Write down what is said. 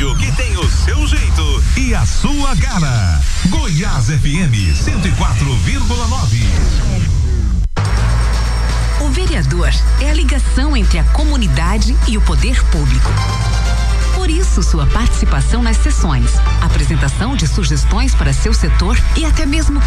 rádio que tem o seu jeito e a sua cara. Goiás FM 104,9. O vereador é a ligação entre a comunidade e o poder público. Por isso, sua participação nas sessões, apresentação de sugestões para seu setor e até mesmo